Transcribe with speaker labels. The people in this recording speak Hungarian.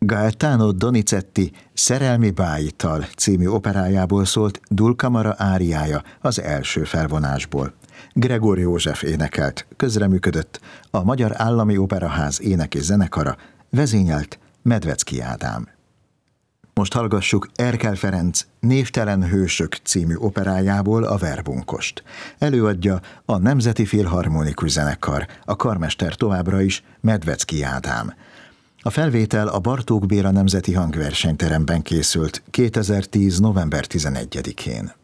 Speaker 1: Gaetano Donizetti Szerelmi bájital című operájából szólt Dulcamara áriája az első felvonásból. Gregor József énekelt, közreműködött a Magyar Állami Operaház éneki zenekara, vezényelt Medvecki Ádám. Most hallgassuk Erkel Ferenc Névtelen hősök című operájából a Verbunkost. Előadja a Nemzeti Filharmonikus Zenekar, a karmester továbbra is Medvecki Ádám. A felvétel a Bartók Béla Nemzeti Hangversenyteremben készült 2010. november 11-én.